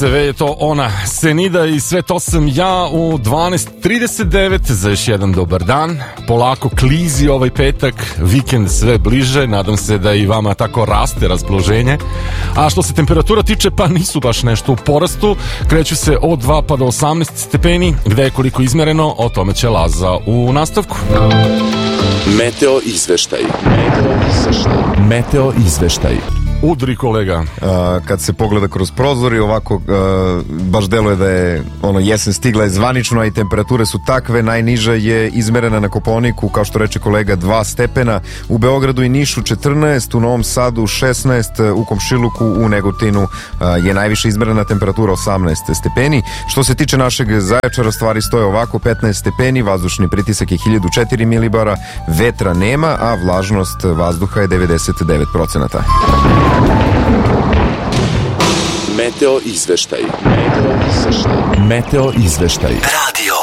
Sve je to ona Senida i sve to sam ja u 12:39 za još jedan dobar dan. Polako klizi ovaj petak, vikend sve bliže, nadam se da i vama tako raste raspoloženje. A što se temperatura tiče, pa nisu baš nešto u porastu, kreću se od 2 pa do 18 stepeni, gde je koliko izmereno, o tome će Laza u nastavku. Meteo izveštaj. Meteo izveštaj. Udri kolega. Kad se pogleda kroz prozor i ovako baš deluje da je jesen stigla je zvanično, a i temperature su takve. Najniža je izmerena na Kopaoniku, kao što reče kolega, 2 stepena, u Beogradu i Nišu 14, u Novom Sadu 16, u Komšiluku, u Negotinu je najviše izmerena temperatura 18 stepeni. Što se tiče našeg Zaječara, stvari stoje ovako: 15 stepeni, vazdušni pritisak je 1004 milibara, vetra nema, a vlažnost vazduha je 99%. Meteo izveštaj. Meteo izveštaj. Radio